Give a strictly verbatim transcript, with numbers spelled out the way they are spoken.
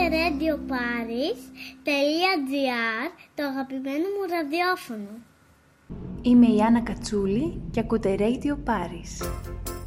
ρέιντιο πάρις τελεία τζι άρ, το αγαπημένο μου ραδιόφωνο. Είμαι η Άννα Κατσούλη και ακούτε Radio Paris.